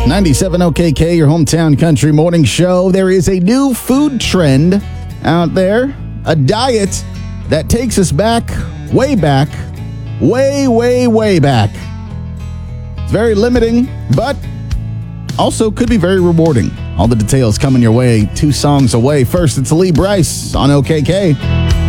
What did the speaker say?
97 OKK, your hometown country morning show. There is a new food trend out there, a diet that takes us back, way back, way back. It's very limiting, but also could be very rewarding. All the details coming your way 2 songs away. First, it's Lee Brice on OKK.